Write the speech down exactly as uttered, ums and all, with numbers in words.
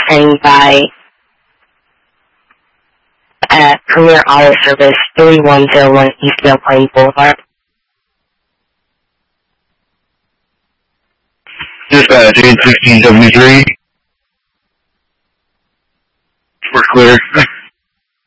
passing by at Premier Auto Service, thirty-one oh one East Del Plain Boulevard. Dispatch eight sixteen seventy-three. We're clear.